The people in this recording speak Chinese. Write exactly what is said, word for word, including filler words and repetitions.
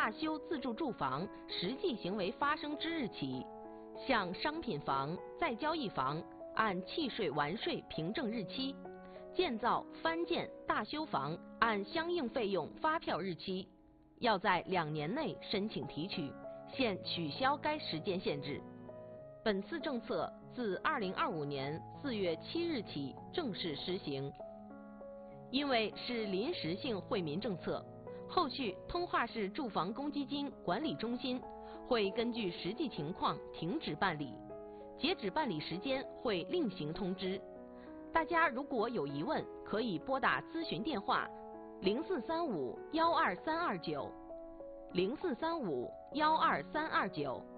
大修自住住房实际行为发生之日起，向商品房、再交易房按契税完税凭证日期，建造、翻建、大修房按相应费用发票日期，要在两年内申请提取，现取消该时间限制。本次政策自二零二五年四月七日起正式施行。因为是临时性惠民政策，后续通化市住房公积金管理中心会根据实际情况停止办理，截止办理时间会另行通知。大家如果有疑问，可以拨打咨询电话零四三五幺二三二九零四三五幺二三二九。